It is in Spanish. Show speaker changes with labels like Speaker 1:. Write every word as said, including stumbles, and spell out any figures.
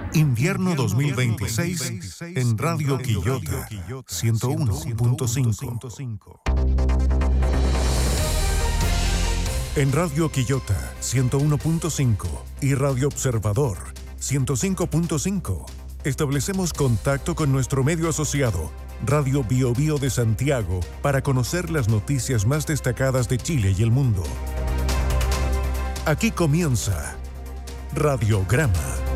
Speaker 1: Invierno dos mil veintiséis en Radio Quillota ciento uno punto cinco. En Radio Quillota ciento uno punto cinco y Radio Observador ciento cinco punto cinco establecemos contacto con nuestro medio asociado, Radio Bio Bio de Santiago, para conocer las noticias más destacadas de Chile y el mundo. Aquí comienza Radiograma.